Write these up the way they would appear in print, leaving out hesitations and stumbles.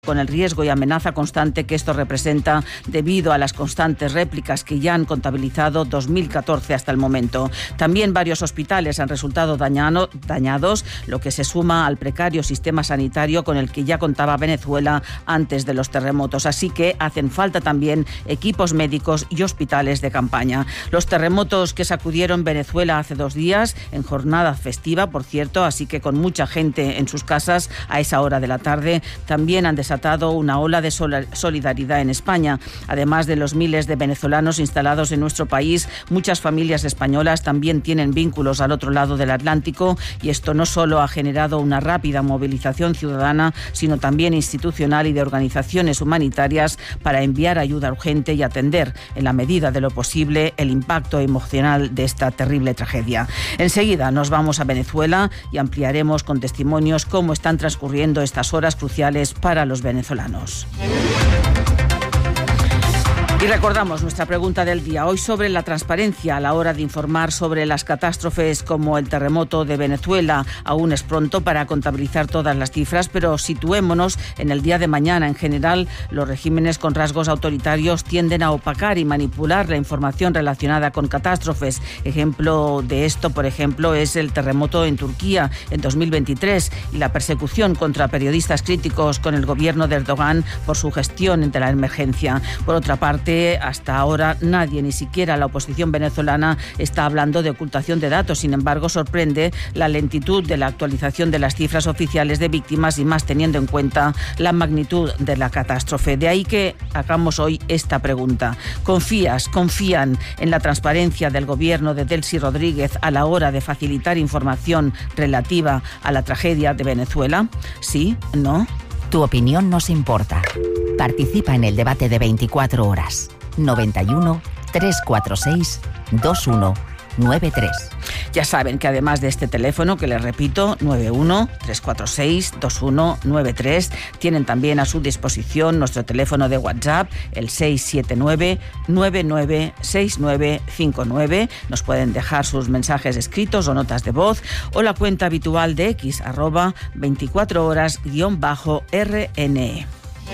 con el riesgo y amenaza constante que esto representa debido a las constantes réplicas que ya han contabilizado 2014 hasta el momento. También varios hospitales han resultado dañados, lo que se suma al precario sistema sanitario con el que ya contaba Venezuela antes de los terremotos. Así que hacen falta también equipos médicos y hospitales de campaña. Los terremotos que sacudieron Venezuela hace 2 días, en jornada festiva, por cierto, así que con mucha gente en sus casas a esa hora de la tarde, también han desatado una ola de solidaridad en España. Además de los miles de venezolanos instalados en nuestro país, muchas familias españolas también tienen vínculos al otro lado del Atlántico, y esto no solo ha generado una rápida movilización ciudadana, sino también institucional y de organizaciones humanitarias para enviar ayuda urgente y atender, en la medida de lo posible, el impacto emocional de esta terrible tragedia. Enseguida nos vamos a Venezuela y ampliaremos con testimonios cómo están transcurriendo estas horas cruciales para los venezolanos. Y recordamos nuestra pregunta del día, hoy sobre la transparencia a la hora de informar sobre las catástrofes como el terremoto de Venezuela. Aún es pronto para contabilizar todas las cifras, pero situémonos en el día de mañana. En general, los regímenes con rasgos autoritarios tienden a opacar y manipular la información relacionada con catástrofes. Ejemplo de esto, por ejemplo, es el terremoto en Turquía en 2023 y la persecución contra periodistas críticos con el gobierno de Erdogan por su gestión de la emergencia. Por otra parte, hasta ahora nadie, ni siquiera la oposición venezolana, está hablando de ocultación de datos. Sin embargo, sorprende la lentitud de la actualización de las cifras oficiales de víctimas, y más teniendo en cuenta la magnitud de la catástrofe. De ahí que hagamos hoy esta pregunta. ¿Confían en la transparencia del gobierno de Delcy Rodríguez a la hora de facilitar información relativa a la tragedia de Venezuela? ¿Sí? ¿No? Tu opinión nos importa. Participa en el debate de 24 horas. 91 346 2193. Ya saben que además de este teléfono, que les repito, 91 346 2193, tienen también a su disposición nuestro teléfono de WhatsApp, el 679 996959. Nos pueden dejar sus mensajes escritos o notas de voz, o la cuenta habitual de X, @24horas_RN.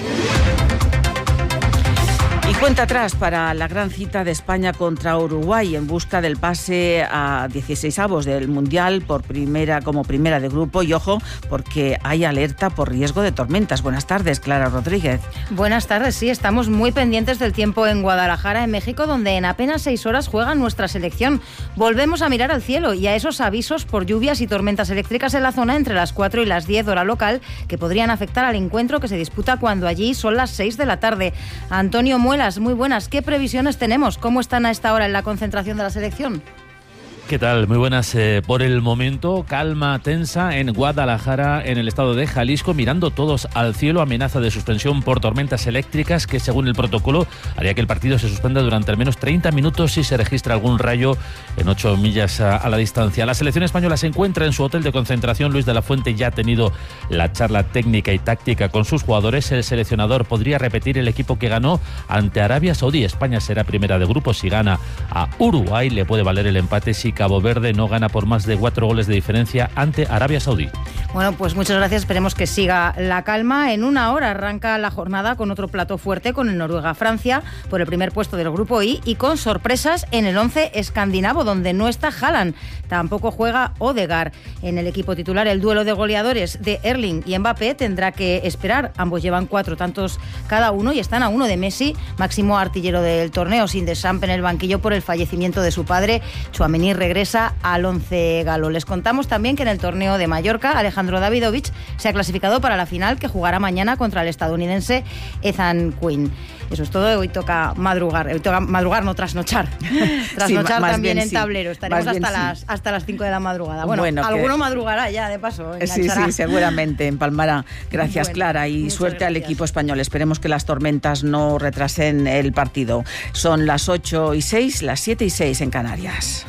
Y cuenta atrás para la gran cita de España contra Uruguay en busca del pase a 16avos del Mundial como primera de grupo. Y ojo, porque hay alerta por riesgo de tormentas. Buenas tardes, Clara Rodríguez. Buenas tardes, sí, estamos muy pendientes del tiempo en Guadalajara, en México, donde en apenas 6 horas juega nuestra selección. Volvemos a mirar al cielo y a esos avisos por lluvias y tormentas eléctricas en la zona entre las 4 y las 10 hora local, que podrían afectar al encuentro que se disputa cuando allí son las 6 de la tarde. Antonio Muelas, muy buenas. ¿Qué previsiones tenemos? ¿Cómo están a esta hora en la concentración de la selección? ¿Qué tal? Muy buenas. Por el momento, calma tensa en Guadalajara, en el estado de Jalisco, mirando todos al cielo. Amenaza de suspensión por tormentas eléctricas que, según el protocolo, haría que el partido se suspenda durante al menos 30 minutos si se registra algún rayo en 8 millas a la distancia. La selección española se encuentra en su hotel de concentración. Luis de la Fuente ya ha tenido la charla técnica y táctica con sus jugadores. El seleccionador podría repetir el equipo que ganó ante Arabia Saudí. España será primera de grupo. Si gana a Uruguay, le puede valer el empate si Cabo Verde no gana por más de 4 goles de diferencia ante Arabia Saudí. Bueno, pues muchas gracias. Esperemos que siga la calma. En 1 hora arranca la jornada con otro plato fuerte, con el Noruega-Francia por el primer puesto del grupo I, y con sorpresas en el 11 escandinavo, donde no está Haaland. Tampoco juega Odegaard. En el equipo titular, el duelo de goleadores de Erling y Mbappé tendrá que esperar. Ambos llevan 4 tantos cada uno y están a 1 de Messi, máximo artillero del torneo, sin Deschamps en el banquillo por el fallecimiento de su padre. Tchouaméni regresa al 11 galo. Les contamos también que en el torneo de Mallorca, Alejandro Davidovich se ha clasificado para la final, que jugará mañana contra el estadounidense Ethan Quinn. Eso es todo. Hoy toca madrugar. Hoy toca madrugar, no trasnochar. Trasnochar sí, también en tablero. Estaremos hasta las 5 de la madrugada. Bueno, alguno madrugará ya, de paso. Enganchará. Sí, seguramente empalmará. Gracias, Clara, y suerte al equipo español. Esperemos que las tormentas no retrasen el partido. Son las 8:06, las 7:06 en Canarias.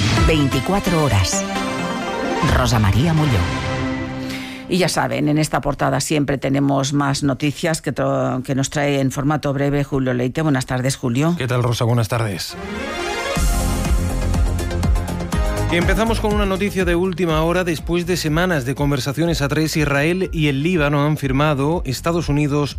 24 horas. Rosa María Molló. Y ya saben, en esta portada siempre tenemos más noticias que nos trae en formato breve Julio Leite. Buenas tardes, Julio. ¿Qué tal, Rosa? Buenas tardes. Y empezamos con una noticia de última hora. Después de semanas de conversaciones a 3, Israel y el Líbano han firmado Estados Unidos